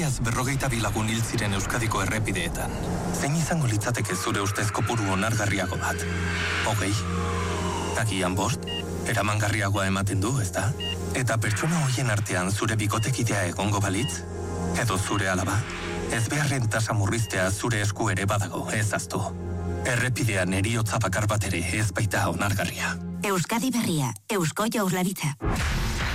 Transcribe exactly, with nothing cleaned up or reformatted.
Iaz berrogeita bilagun hil ziren Euskadiko errepideetan. Zein izango litzateke zure ustez kopuru onargarriago bat? Hogei? Agian bost? Eramangarriagoa ematen du, ezta? Eta pertsona hoien artean zure bikotekidea egongo balitz? Edo zure alaba? Ez beharren tasa murriztea zure esku ere badago, ez aztu. Errepidean eriotza bakar bat ere ez baita onargarria. Euskadi Berria, Eusko Jaurlaritza.